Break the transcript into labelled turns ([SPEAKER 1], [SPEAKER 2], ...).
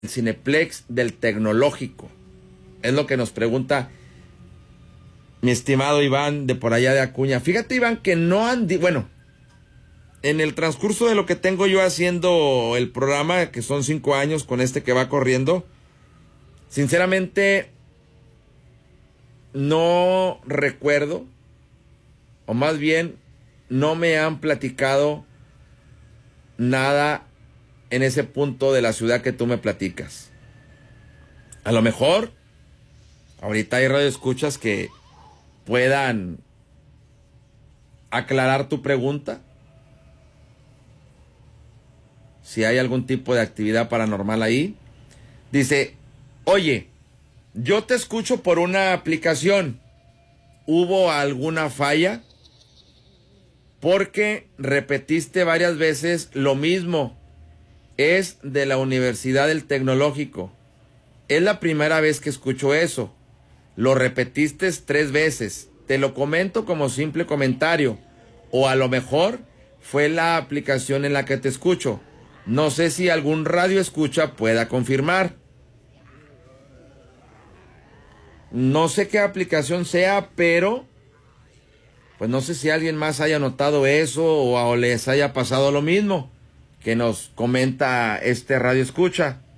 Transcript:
[SPEAKER 1] el Cineplex del Tecnológico? Es lo que nos pregunta mi estimado Iván de por allá de Acuña. Fíjate, Iván, que no han... Bueno, en el transcurso de lo que tengo yo haciendo el programa, que son 5 años con este que va corriendo, sinceramente no recuerdo, o más bien no me han platicado nada en ese punto de la ciudad que tú me platicas. A lo mejor ahorita hay radioescuchas que puedan aclarar tu pregunta. Si hay algún tipo de actividad paranormal ahí. Dice, oye, yo te escucho por una aplicación. ¿Hubo alguna falla? Porque repetiste varias veces lo mismo. Es de la Universidad del Tecnológico. Es la primera vez que escucho eso. Lo repetiste 3 veces. Te lo comento como simple comentario. O a lo mejor fue la aplicación en la que te escucho. No sé si algún radio escucha pueda confirmar. No sé qué aplicación sea, pero pues no sé si alguien más haya notado eso o les haya pasado lo mismo que nos comenta este radio escucha.